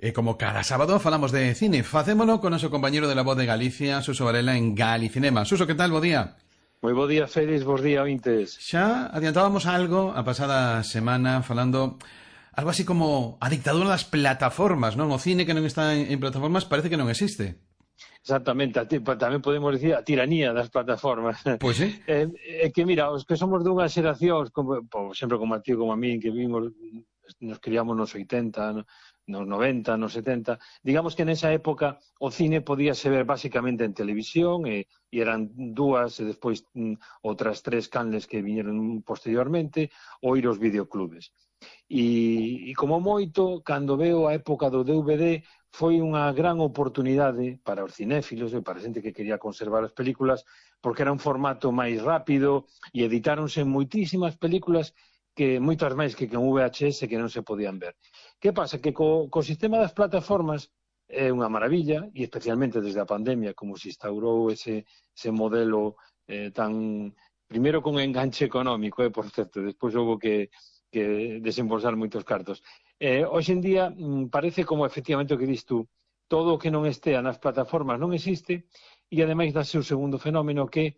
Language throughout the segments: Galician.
E como cada sábado falamos de cine, facémolo con o noso compañeiro de La Voz de Galicia, Suso Varela, en Galicinema. Suso, que tal? Bo día. Moi bo día, Félix, bos día, ointes. Xa adiantábamos algo a pasada semana falando algo así como a dictadura das plataformas, non? O cine que non está en plataformas parece que non existe. Exactamente, tamén podemos dicir a tiranía das plataformas. Pois sí. É que, mira, os que somos dunha xeración, como, por exemplo, como a ti, como a mí, que vimos, nos criamos nos 80, nos 90, nos 70, digamos que nesa época o cine podíase ver basicamente en televisión, e eran dúas e despois outras tres canles que viñeron posteriormente, ou ir aos videoclubes. E como moito, cando veo a época do DVD, foi unha gran oportunidade para os cinéfilos e para a xente que quería conservar as películas, porque era un formato máis rápido e editáronse moitísimas películas, que moitas máis que con VHS, que non se podían ver. Que pasa? Que co sistema das plataformas é unha maravilla, e especialmente desde a pandemia, como se instaurou ese modelo tan... Primeiro con enganche económico, por certo, despois houve que desembolsar moitos cartos. Hoxe en día parece como efectivamente o que dis tú, todo o que non estea nas plataformas non existe, e ademais dáse o segundo fenómeno que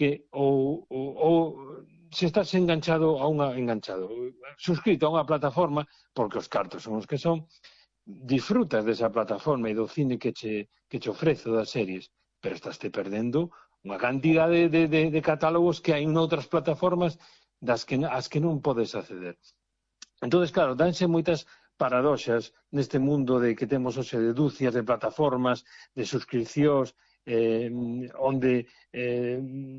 se estás suscrito a unha plataforma, porque os cartos son os que son, disfrutas desa plataforma e do cine que che ofrece, das series, pero estás te perdendo unha cantidade de catálogos que hai noutras plataformas as que non podes acceder. Entón, claro, danse moitas paradoxas neste mundo de que temos hoxe de dúcias de plataformas, de suscripcións, onde